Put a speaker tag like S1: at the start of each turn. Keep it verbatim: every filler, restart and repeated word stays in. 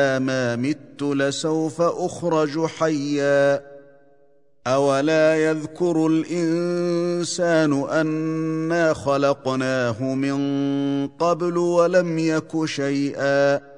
S1: ما مت لسوف أخرج حيا أولا يذكر الإنسان أنا خلقناه من قبل ولم يك شيئا